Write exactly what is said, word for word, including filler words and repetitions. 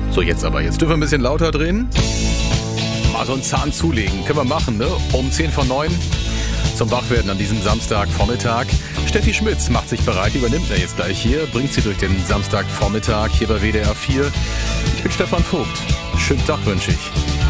So, jetzt aber. Jetzt dürfen wir ein bisschen lauter drehen. Mal so einen Zahn zulegen. Können wir machen, ne? Um zehn vor neun zum Wachwerden an diesem Samstagvormittag. Steffi Schmitz macht sich bereit, übernimmt er jetzt gleich hier, bringt sie durch den Samstagvormittag hier bei W D R vier. Ich bin Stefan Vogt. Schönen Tag wünsche ich.